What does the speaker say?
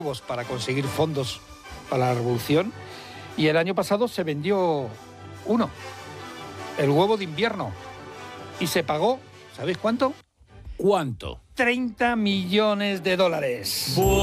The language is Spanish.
huevos para conseguir fondos para la revolución y el año pasado se vendió uno, el huevo de invierno, y se pagó, ¿sabéis cuánto? ¿Cuánto? $30 millones.